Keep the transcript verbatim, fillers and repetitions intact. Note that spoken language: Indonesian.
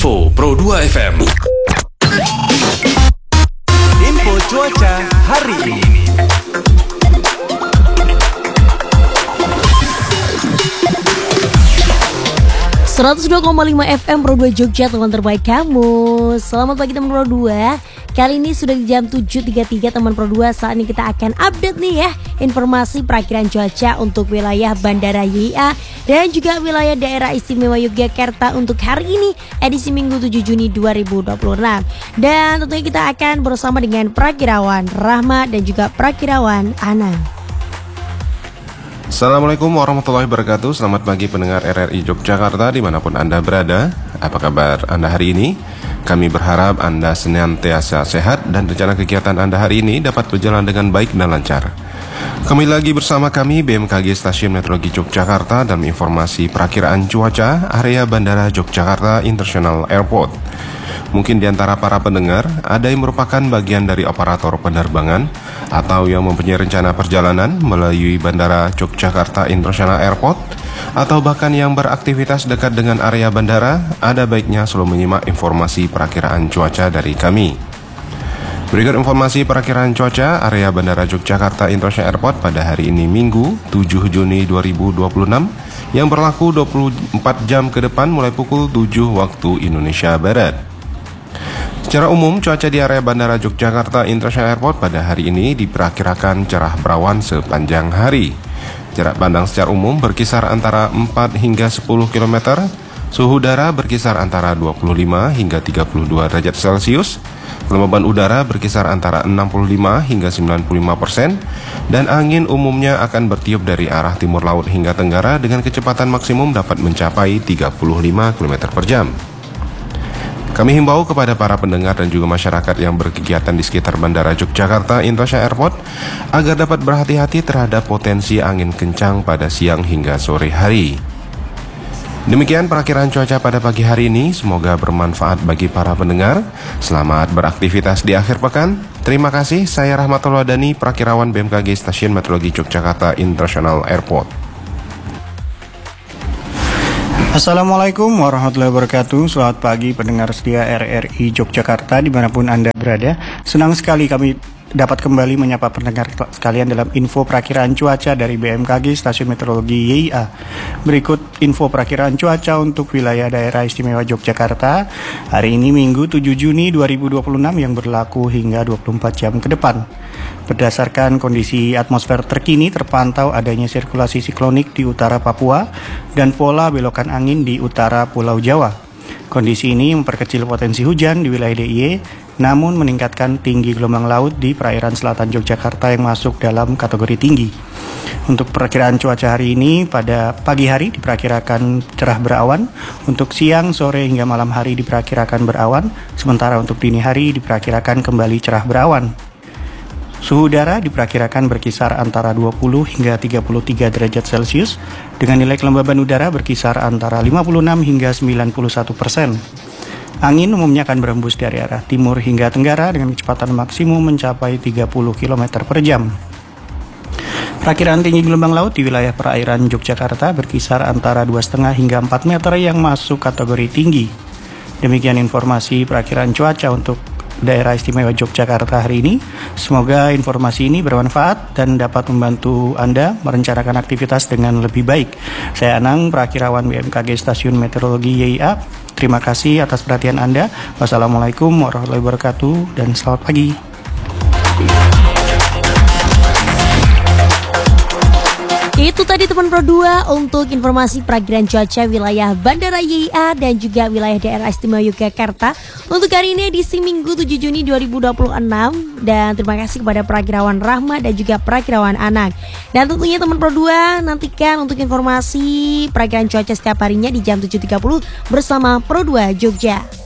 Info Pro dua F M. Info cuaca hari ini. seratus dua koma lima F M Pro dua Jogja, teman terbaik kamu. Selamat pagi teman Pro dua. Kali ini sudah di jam tujuh tiga puluh tiga teman Pro dua. Saat ini kita akan update nih ya informasi perakiraan cuaca untuk wilayah Bandara Y I A dan juga wilayah Daerah Istimewa Yogyakarta untuk hari ini, edisi Minggu tujuh Juni dua ribu dua puluh enam. Dan tentunya kita akan bersama dengan Prakirawan Rahma dan juga Prakirawan Anang. Assalamualaikum warahmatullahi wabarakatuh. Selamat pagi pendengar R R I Yogyakarta dimanapun Anda berada. Apa kabar Anda hari ini? Kami berharap Anda senantiasa sehat dan rencana kegiatan Anda hari ini dapat berjalan dengan baik dan lancar. Kembali lagi bersama kami B M K G Stasiun Meteorologi Yogyakarta dalam informasi perakiraan cuaca area Bandara Yogyakarta International Airport. Mungkin di antara para pendengar ada yang merupakan bagian dari operator penerbangan atau yang mempunyai rencana perjalanan melalui Bandara Yogyakarta International Airport, atau bahkan yang beraktivitas dekat dengan area bandara. Ada baiknya selalu menyimak informasi perakiraan cuaca dari kami. Berikut informasi perakiraan cuaca area Bandara Yogyakarta International Airport pada hari ini Minggu tujuh Juni dua ribu dua puluh enam yang berlaku dua puluh empat jam ke depan mulai pukul tujuh waktu Indonesia Barat. Secara umum, cuaca di area Bandara Yogyakarta International Airport pada hari ini diperkirakan cerah berawan sepanjang hari. Jarak pandang secara umum berkisar antara empat hingga sepuluh kilometer. Suhu udara berkisar antara dua puluh lima hingga tiga puluh dua derajat Celcius. Kelembaban udara berkisar antara enam puluh lima hingga sembilan puluh lima persen. Dan angin umumnya akan bertiup dari arah timur laut hingga tenggara dengan kecepatan maksimum dapat mencapai tiga puluh lima kilometer per jam. Kami himbau kepada para pendengar dan juga masyarakat yang berkegiatan di sekitar Bandara Yogyakarta International Airport agar dapat berhati-hati terhadap potensi angin kencang pada siang hingga sore hari. Demikian perakiraan cuaca pada pagi hari ini, semoga bermanfaat bagi para pendengar. Selamat beraktivitas di akhir pekan. Terima kasih, saya Rahmatul Wadani, Prakirawan B M K G Stasiun Meteorologi Yogyakarta International Airport. Assalamualaikum warahmatullahi wabarakatuh. Selamat pagi pendengar setia R R I Yogyakarta dimanapun Anda berada. Senang sekali kami dapat kembali menyapa pendengar sekalian dalam info perakiraan cuaca dari B M K G Stasiun Meteorologi Y I A. Berikut info perakiraan cuaca untuk wilayah Daerah Istimewa Yogyakarta hari ini Minggu tujuh Juni dua ribu dua puluh enam yang berlaku hingga dua puluh empat jam ke depan. Berdasarkan kondisi atmosfer terkini, terpantau adanya sirkulasi siklonik di utara Papua dan pola belokan angin di utara Pulau Jawa. Kondisi ini memperkecil potensi hujan di wilayah D I Y, namun meningkatkan tinggi gelombang laut di perairan selatan Yogyakarta yang masuk dalam kategori tinggi. Untuk perakiraan cuaca hari ini, pada pagi hari diperkirakan cerah berawan, untuk siang, sore hingga malam hari diperkirakan berawan, sementara untuk dini hari diperkirakan kembali cerah berawan. Suhu udara diperkirakan berkisar antara dua puluh hingga tiga puluh tiga derajat Celcius dengan nilai kelembaban udara berkisar antara lima puluh enam hingga sembilan puluh satu persen. Angin umumnya akan berhembus dari arah timur hingga tenggara dengan kecepatan maksimum mencapai tiga puluh kilometer per jam. Perakiraan tinggi gelombang laut di wilayah perairan Yogyakarta berkisar antara dua koma lima hingga empat meter yang masuk kategori tinggi. Demikian informasi perakiraan cuaca untuk Daerah Istimewa Yogyakarta hari ini. Semoga informasi ini bermanfaat dan dapat membantu Anda merencanakan aktivitas dengan lebih baik. Saya Anang, Prakirawan B M K G Stasiun Meteorologi Y I A. Terima kasih atas perhatian Anda. Wassalamualaikum warahmatullahi wabarakatuh dan selamat pagi. Itu tadi teman Pro dua untuk informasi perakiraan cuaca wilayah Bandara Y I A dan juga wilayah Daerah Istimewa Yogyakarta untuk hari ini edisi Minggu tujuh Juni dua ribu dua puluh enam. Dan terima kasih kepada Prakirawan Rahma dan juga Prakirawan Anang. Dan tentunya teman Pro dua nantikan untuk informasi perakiraan cuaca setiap harinya di jam tujuh tiga puluh bersama Pro dua Jogja.